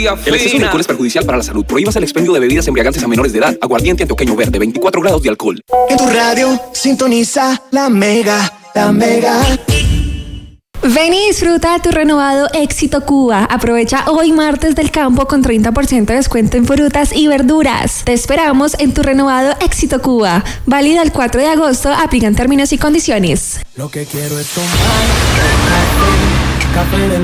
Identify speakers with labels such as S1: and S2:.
S1: El exceso de alcohol es perjudicial para la salud. Prohíbas el expendio de bebidas embriagantes a menores de edad. Aguardiente antioqueño verde, 24 grados de alcohol.
S2: En tu radio sintoniza la Mega.
S3: Ven y disfruta de tu renovado Éxito Cuba. Aprovecha hoy martes del campo con 30% de descuento en frutas y verduras. Te esperamos en tu renovado Éxito Cuba. Válido el 4 de agosto. Aplican términos y condiciones.
S2: Lo que quiero es tomar café de